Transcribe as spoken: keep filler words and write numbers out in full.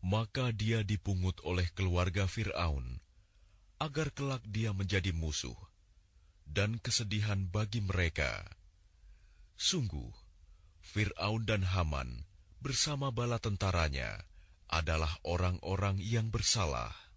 maka dia dipungut oleh keluarga Fir'aun, agar kelak dia menjadi musuh dan kesedihan bagi mereka. Sungguh, Fir'aun dan Haman bersama bala tentaranya adalah orang-orang yang bersalah.